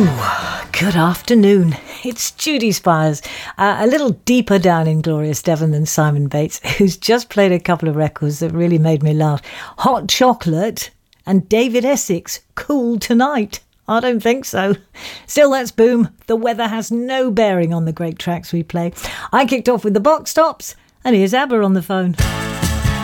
Ooh, good afternoon. It's Judy Spires, a little deeper down in glorious Devon than Simon Bates, who's just played a couple of records that really made me laugh. Hot Chocolate and David Essex, Cool Tonight. I don't think so. Still, that's boom. The weather has no bearing on the great tracks we play. I kicked off with the Box Tops, and here's ABBA on the phone.